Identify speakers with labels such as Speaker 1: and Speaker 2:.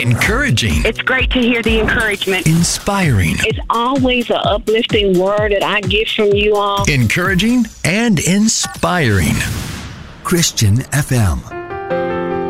Speaker 1: Encouraging.
Speaker 2: It's great to hear the encouragement.
Speaker 1: Inspiring.
Speaker 2: It's always an uplifting word that I get from you all.
Speaker 1: Encouraging and inspiring.
Speaker 3: Christian FM.